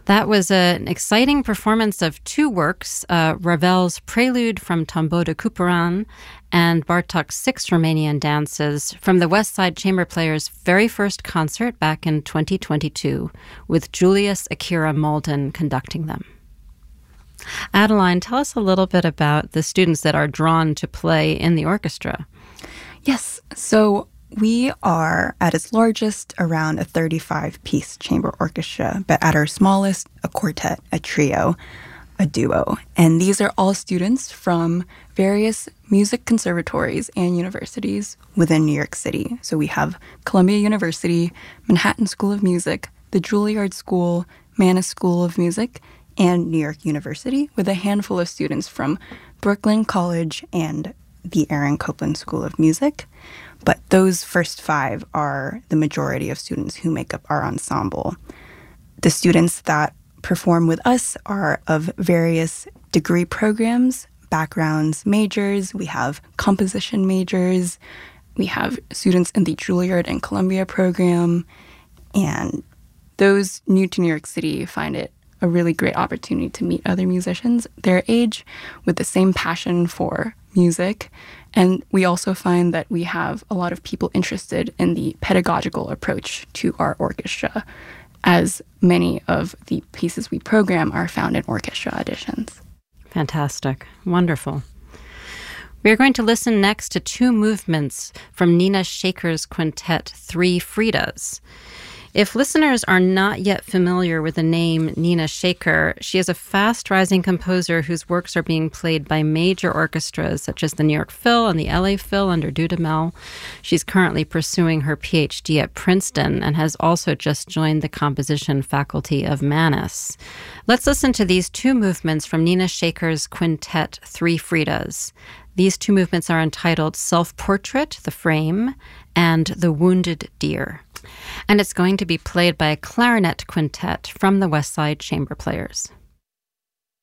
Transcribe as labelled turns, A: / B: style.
A: That was an exciting performance of two works, Ravel's Prelude from Tombeau de Couperin and Bartók's 6 Romanian dances from the West Side Chamber Players' very first concert back in 2022, with Julius Akira Malden conducting them. Adeline, tell us a little bit about the students that are drawn to play in the orchestra.
B: Yes, so we are, at its largest, around a 35-piece chamber orchestra, but at our smallest, a quartet, a trio, a duo. And these are all students from various music conservatories and universities within New York City. So we have Columbia University, Manhattan School of Music, the Juilliard School, Mannes School of Music, and New York University, with a handful of students from Brooklyn College and the Aaron Copland School of Music. But those first 5 are the majority of students who make up our ensemble. The students that perform with us are of various degree programs, backgrounds, majors. We have composition majors. We have students in the Juilliard and Columbia program. And those new to New York City find it a really great opportunity to meet other musicians their age with the same passion for music. And we also find that we have a lot of people interested in the pedagogical approach to our orchestra, as many of the pieces we program are found in orchestra auditions.
A: Fantastic. Wonderful. We are going to listen next to 2 movements from Nina Shaker's quintet, Three Fridas. If listeners are not yet familiar with the name Nina Shaker, she is a fast-rising composer whose works are being played by major orchestras such as the New York Phil and the LA Phil under Dudamel. She's currently pursuing her PhD at Princeton and has also just joined the composition faculty of Mannes. Let's listen to these 2 movements from Nina Shaker's quintet, Three Fridas. These 2 movements are entitled Self-Portrait, The Frame, and The Wounded Deer. And it's going to be played by a clarinet quintet from the West Side Chamber Players.